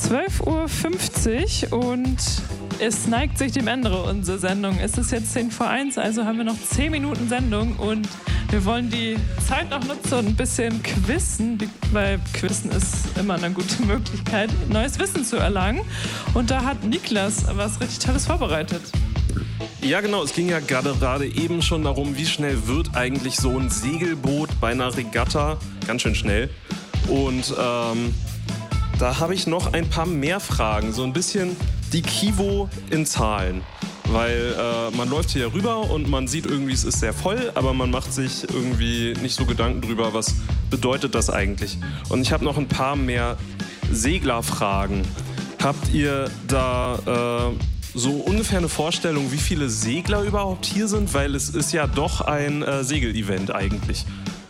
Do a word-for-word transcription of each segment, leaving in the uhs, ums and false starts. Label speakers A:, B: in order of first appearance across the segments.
A: zwölf Uhr fünfzig und es neigt sich dem Ende unserer Sendung. Es ist jetzt zehn vor eins, also haben wir noch zehn Minuten Sendung und wir wollen die Zeit noch nutzen und ein bisschen quizzen, weil Quizzen ist immer eine gute Möglichkeit, neues Wissen zu erlangen. Und da hat Niklas was richtig Tolles vorbereitet.
B: Ja, genau. Es ging ja gerade eben schon darum, wie schnell wird eigentlich so ein Segelboot bei einer Regatta. Ganz schön schnell. Und ähm, da habe ich noch ein paar mehr Fragen. So ein bisschen die Kivo in Zahlen. Weil äh, man läuft hier rüber und man sieht irgendwie, es ist sehr voll, aber man macht sich irgendwie nicht so Gedanken drüber, was bedeutet das eigentlich. Und ich habe noch ein paar mehr Seglerfragen. Habt ihr da äh, so ungefähr eine Vorstellung, wie viele Segler überhaupt hier sind? Weil es ist ja doch ein äh, Segelevent eigentlich.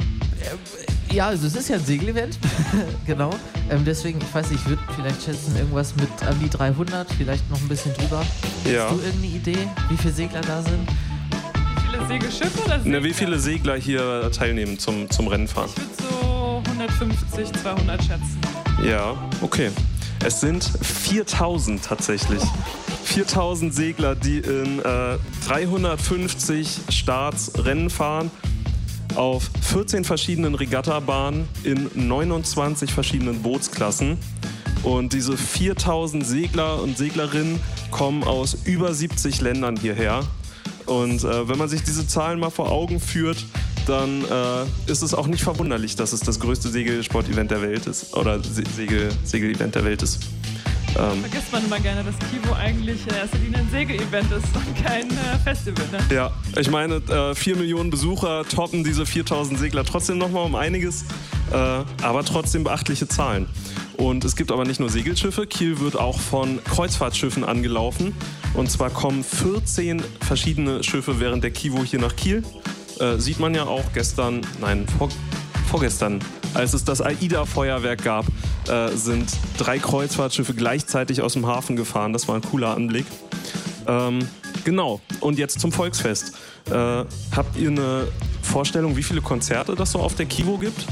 C: Ja, also es ist ja ein Segelevent, genau. Ähm, deswegen, ich weiß nicht, ich würde vielleicht schätzen, irgendwas mit an die dreihundert, vielleicht noch ein bisschen drüber.
B: Ja.
C: Hast du irgendeine Idee, wie viele Segler da sind?
A: Wie viele Segelschiffe oder Segler?
B: Na, wie viele Segler hier teilnehmen zum, zum Rennenfahren?
A: Ich würde so hundertfünfzig, zweihundert schätzen.
B: Ja, okay. Es sind viertausend tatsächlich. viertausend Segler, die in äh, dreihundertfünfzig Starts Rennen fahren. Auf vierzehn verschiedenen Regattabahnen in neunundzwanzig verschiedenen Bootsklassen. Und diese viertausend Segler und Seglerinnen kommen aus über siebzig Ländern hierher. Und äh, wenn man sich diese Zahlen mal vor Augen führt, dann äh, ist es auch nicht verwunderlich, dass es das größte Segelsport-Event der Welt ist. Oder Se- Segel- Segel-Event der Welt ist.
A: Ähm, Vergisst man immer gerne, dass Kivo eigentlich in erster Linie ein Segel-Event ist und kein äh, Festival. Ne?
B: Ja, ich meine, äh, vier Millionen Besucher toppen diese viertausend Segler trotzdem nochmal um einiges, äh, aber trotzdem beachtliche Zahlen. Und es gibt aber nicht nur Segelschiffe, Kiel wird auch von Kreuzfahrtschiffen angelaufen. Und zwar kommen vierzehn verschiedene Schiffe während der Kivo hier nach Kiel. Äh, sieht man ja auch gestern, nein, vor, vorgestern, als es das AIDA-Feuerwerk gab, äh, sind drei Kreuzfahrtschiffe gleichzeitig aus dem Hafen gefahren. Das war ein cooler Anblick. Ähm, genau, und jetzt zum Volksfest. Äh, habt ihr eine Vorstellung, wie viele Konzerte das so auf der Kivo gibt?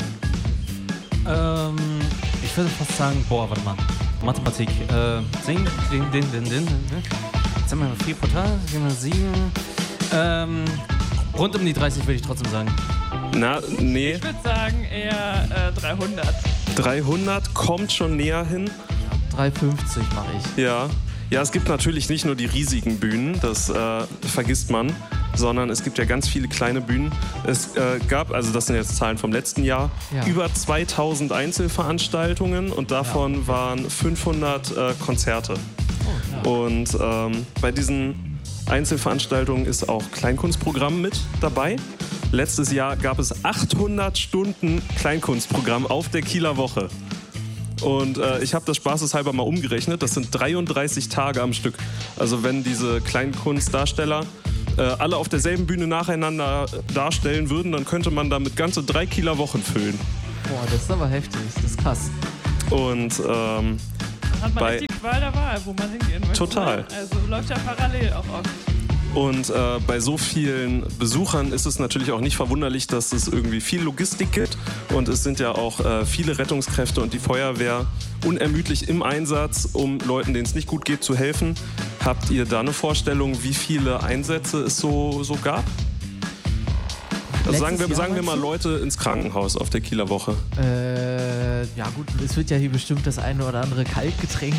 D: Ähm, ich würde fast sagen, boah, warte mal. Mathematik. Äh, sing, din, din, din, din, din. Jetzt haben wir vier pro Tag, sieben. Ähm, rund um die dreißig würde ich trotzdem sagen.
B: Na, nee.
A: Ich würde sagen eher äh, dreihundert.
B: dreihundert kommt schon näher hin.
C: dreihundertfünfzig mache ich.
B: Ja. Ja, es gibt natürlich nicht nur die riesigen Bühnen, das äh, vergisst man, sondern es gibt ja ganz viele kleine Bühnen. Es äh, gab, also das sind jetzt Zahlen vom letzten Jahr,
C: Ja.
B: über zweitausend Einzelveranstaltungen und davon ja. waren fünfhundert äh, Konzerte.
C: Oh, ja.
B: Und ähm, bei diesen Einzelveranstaltungen ist auch Kleinkunstprogramm mit dabei. Letztes Jahr gab es achthundert Stunden Kleinkunstprogramm auf der Kieler Woche. Und äh, ich habe das spaßeshalber mal umgerechnet. Das sind dreiunddreißig Tage am Stück. Also wenn diese Kleinkunstdarsteller äh, alle auf derselben Bühne nacheinander darstellen würden, dann könnte man damit ganze drei Kieler Wochen füllen.
C: Boah, das ist aber heftig. Das ist krass.
B: Und ähm,
A: Dann hat man
B: bei,
A: echt die Qual der Wahl, wo man hingehen möchte.
B: Total.
A: Also läuft ja parallel auch oft.
B: Und äh, bei so vielen Besuchern ist es natürlich auch nicht verwunderlich, dass es irgendwie viel Logistik gibt. Und es sind ja auch äh, viele Rettungskräfte und die Feuerwehr unermüdlich im Einsatz, um Leuten, denen es nicht gut geht, zu helfen. Habt ihr da eine Vorstellung, wie viele Einsätze es so, so gab? Also sagen wir,
C: Jahr,
B: sagen wir mal
C: du?
B: Leute ins Krankenhaus auf der Kieler Woche.
C: Äh, ja gut, es wird ja hier bestimmt das eine oder andere Kaltgetränk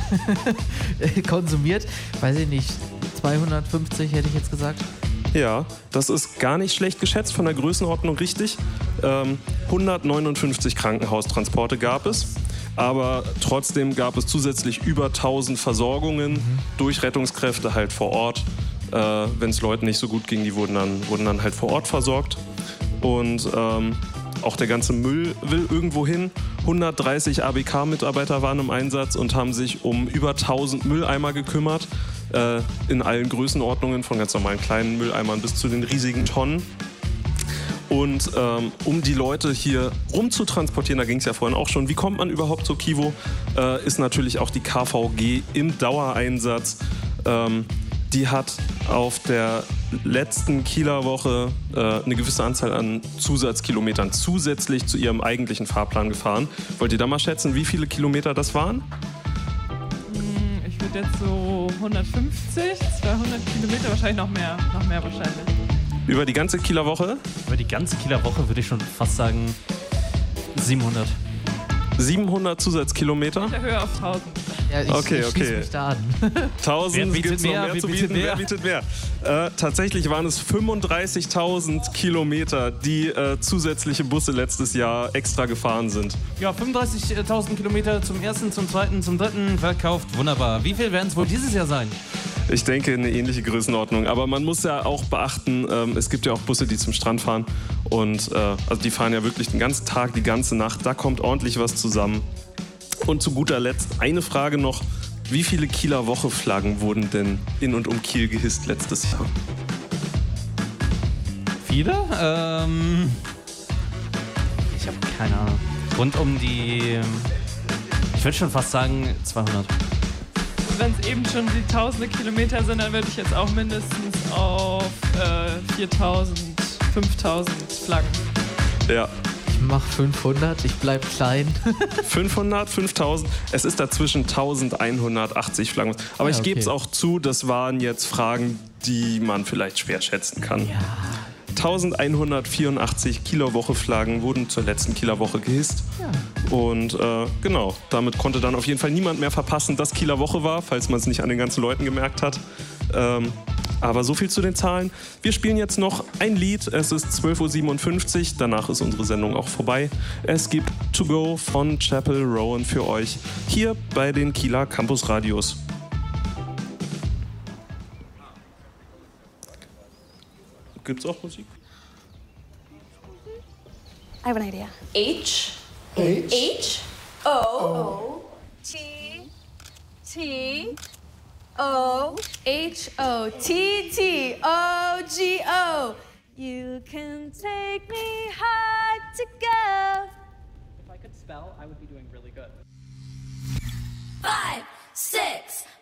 C: konsumiert. Weiß ich nicht, zweihundertfünfzig hätte ich jetzt gesagt.
B: Ja, das ist gar nicht schlecht geschätzt, von der Größenordnung richtig. Ähm, hundertneunundfünfzig Krankenhaustransporte gab es, aber trotzdem gab es zusätzlich über tausend Versorgungen mhm. durch Rettungskräfte halt vor Ort. Äh, wenn es Leuten nicht so gut ging, die wurden dann, wurden dann halt vor Ort versorgt. Und ähm, auch der ganze Müll will irgendwo hin. hundertdreißig A B K-Mitarbeiter waren im Einsatz und haben sich um über tausend Mülleimer gekümmert. Äh, in allen Größenordnungen, von ganz normalen kleinen Mülleimern bis zu den riesigen Tonnen. Und ähm, um die Leute hier rumzutransportieren, da ging es ja vorhin auch schon, wie kommt man überhaupt zur Kivo, äh, ist natürlich auch die K V G im Dauereinsatz. Ähm, die hat auf der letzten Kieler Woche äh, eine gewisse Anzahl an Zusatzkilometern zusätzlich zu ihrem eigentlichen Fahrplan gefahren. Wollt ihr da mal schätzen, wie viele Kilometer das waren?
A: sind jetzt so hundertfünfzig, zweihundert Kilometer, wahrscheinlich noch mehr, noch mehr wahrscheinlich.
B: Über die ganze Kieler Woche?
D: Über die ganze Kieler Woche würde ich schon fast sagen siebenhundert.
B: siebenhundert Zusatzkilometer?
A: Ich erhöhe auf tausend.
C: Ja, ich,
B: Okay,
C: ich schließe
B: okay.
C: mich da an.
B: tausend
D: Wer bietet
B: gibt's noch
D: mehr?
B: mehr
D: Wer
B: zu
D: bietet
B: bieten.
D: mehr?
B: Wer bietet mehr? Äh, tatsächlich waren es fünfunddreißigtausend Kilometer, die äh, zusätzliche Busse letztes Jahr extra gefahren sind.
D: Ja, fünfunddreißigtausend Kilometer zum ersten, zum zweiten, zum dritten verkauft. Wunderbar. Wie viel werden es wohl dieses Jahr sein?
B: Ich denke, eine ähnliche Größenordnung. Aber man muss ja auch beachten, ähm, es gibt ja auch Busse, die zum Strand fahren. Und äh, also die fahren ja wirklich den ganzen Tag, die ganze Nacht. Da kommt ordentlich was zusammen. Und zu guter Letzt eine Frage noch. Wie viele Kieler Woche-Flaggen wurden denn in und um Kiel gehisst letztes Jahr?
D: Viele? Ähm, ich habe keine Ahnung. Rund um die, ich würde schon fast sagen zweihundert.
A: Wenn es eben schon die tausende Kilometer sind, dann würde ich jetzt auch mindestens auf äh, viertausend, fünftausend Flaggen.
B: Ja.
C: Ich mach fünfhundert, ich bleib klein.
B: fünfhundert, fünftausend. Es ist dazwischen elfhundertachtzig Flaggen. Aber
C: Ja,
B: ich gebe es
C: okay.
B: auch zu, das waren jetzt Fragen, die man vielleicht schwer schätzen kann.
C: Ja.
B: elfhundertvierundachtzig Kieler Woche Flaggen wurden zur letzten Kieler Woche gehisst.
C: Ja.
B: Und äh, genau, damit konnte dann auf jeden Fall niemand mehr verpassen, dass Kieler Woche war, falls man es nicht an den ganzen Leuten gemerkt hat. Ähm, aber so viel zu den Zahlen. Wir spielen jetzt noch ein Lied. Es ist zwölf Uhr siebenundfünfzig. Danach ist unsere Sendung auch vorbei. Es gibt To Go von Chapel Rowan für euch hier bei den Kieler Campus Radios. Gibt's auch Musik?
E: I have an idea.
F: H
E: H
F: H O T T O H O T T O G O. You can take me hard to go.
G: If I could spell, I would be doing really good.
F: Five, six,